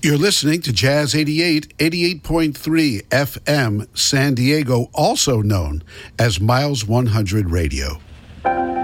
You're listening to Jazz 88, 88.3 FM San Diego, also known as Miles 100 Radio.